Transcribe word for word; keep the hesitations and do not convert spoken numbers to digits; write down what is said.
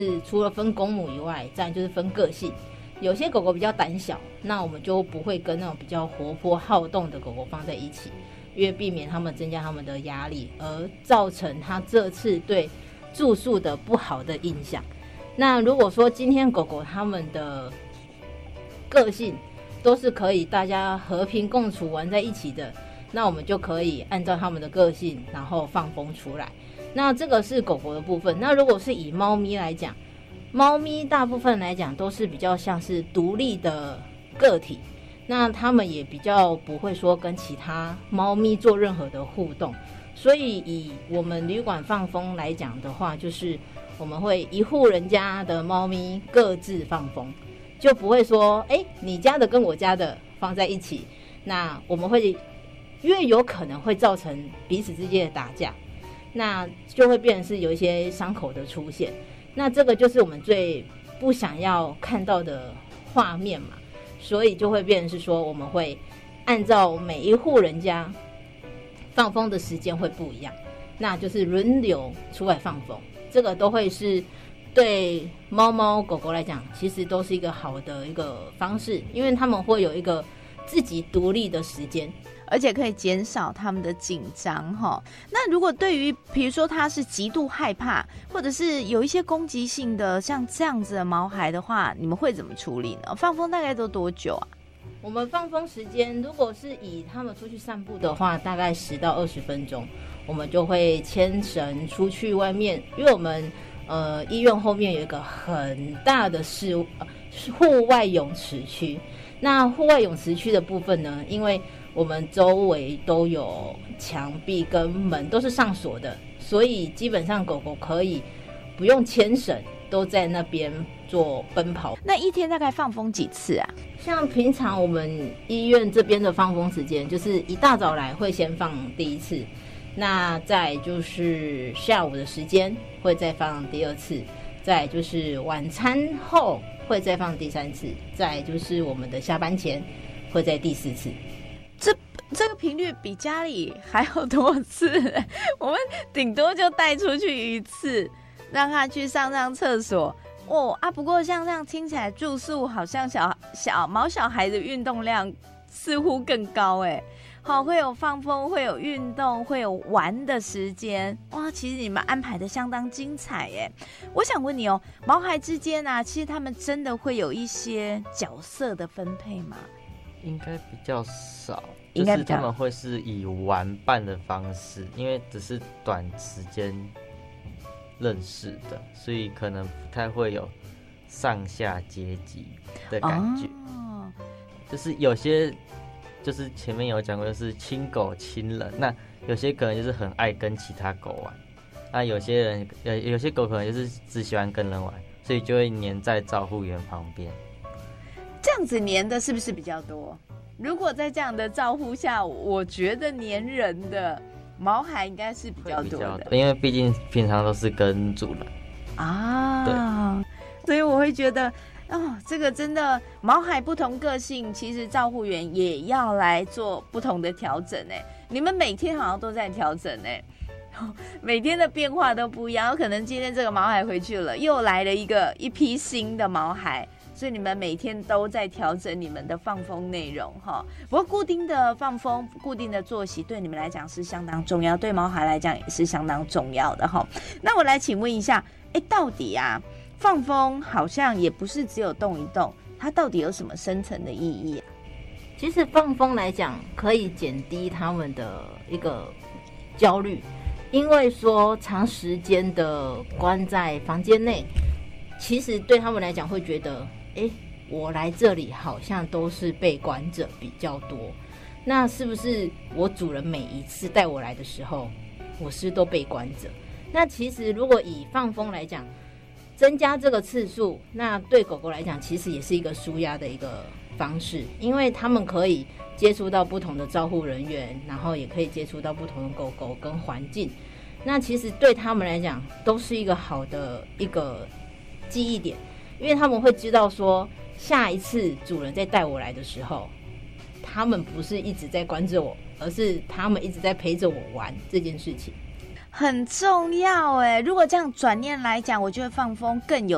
除了分公母以外，再来就是分个性。有些狗狗比较胆小，那我们就不会跟那种比较活泼好动的狗狗放在一起，因为避免它们增加它们的压力，而造成它这次对住宿的不好的印象。那如果说今天狗狗它们的个性都是可以大家和平共处玩在一起的，那我们就可以按照它们的个性然后放风出来。那这个是狗狗的部分。那如果是以猫咪来讲，猫咪大部分来讲都是比较像是独立的个体，那它们也比较不会说跟其他猫咪做任何的互动。所以以我们旅馆放风来讲的话，就是我们会一户人家的猫咪各自放风，就不会说哎，你家的跟我家的放在一起，那我们会越有可能会造成彼此之间的打架，那就会变成是有一些伤口的出现。那这个就是我们最不想要看到的画面嘛，所以就会变成是说我们会按照每一户人家放风的时间会不一样，那就是轮流出来放风，这个都会是对猫猫狗狗来讲其实都是一个好的一个方式，因为他们会有一个自己独立的时间， 而且可以减少他们的紧张哈。那如果对于比如说他是极度害怕，或者是有一些攻击性的像这样子的毛孩的话，你们会怎么处理呢？放风大概都多久啊？ 我们放风时间如果是以他们出去散步的话，大概十到二十分钟，我们就会牵绳出去外面，因为我们呃医院后面有一个很大的室户外泳池区。那户外泳池区的部分呢，因为我们周围都有墙壁跟门都是上锁的，所以基本上狗狗可以不用牵绳，都在那边做奔跑。 那一天大概放风几次啊？ 像平常我们医院这边的放风时间，就是一大早来会先放第一次，那再就是下午的时间会再放第二次，再就是晚餐后会再放第三次，再就是我们的下班前会再第四次。 这这个频率比家里还要多次，我们顶多就带出去一次，让他去上上厕所。哦啊，不过像这样听起来，住宿好像小小毛小孩的运动量似乎更高哎。好，会有放风，会有运动，会有玩的时间，哇！其实你们安排的相当精彩耶。我想问你哦，毛孩之间啊，其实他们真的会有一些角色的分配吗？ 应该比较少， 应该比较就是他们会是以玩伴的方式，因为只是短时间认识的，所以可能不太会有上下阶级的感觉。哦，就是有些。就是前面有讲过，就是亲狗亲人，那有些可能就是很爱跟其他狗玩，那有些人有有些狗可能就是只喜欢跟人玩，所以就会黏在照护员旁边。 这样子黏的是不是比较多？如果在这样的照护下，我觉得黏人的毛孩应该是比较多的， 因为毕竟平常都是跟主人啊，对，所以我会觉得。哦，这个真的毛孩不同个性，其实照护员也要来做不同的调整哎。你们每天好像都在调整哎，每天的变化都不一样。有可能今天这个毛孩回去了，又来了一个一批新的毛孩，所以你们每天都在调整你们的放风内容哈。不过固定的放风、固定的作息对你们来讲是相当重要，对毛孩来讲也是相当重要的哈。那我来请问一下，哎，到底啊？放风好像也不是只有动一动，它到底有什么深层的意义啊？ 其实放风来讲，可以减低他们的一个焦虑，因为说长时间的关在房间内，其实对他们来讲会觉得，哎，我来这里好像都是被关着比较多，那是不是我主人每一次带我来的时候，我是都被关着？那其实如果以放风来讲，增加这个次数，那对狗狗来讲其实也是一个抒压的一个方式，因为他们可以接触到不同的照护人员，然后也可以接触到不同的狗狗跟环境，那其实对他们来讲都是一个好的一个记忆点，因为他们会知道说下一次主人再带我来的时候，他们不是一直在关着我，而是他们一直在陪着我玩这件事情。 很重要哎，如果这样转念来讲，我觉得放风更有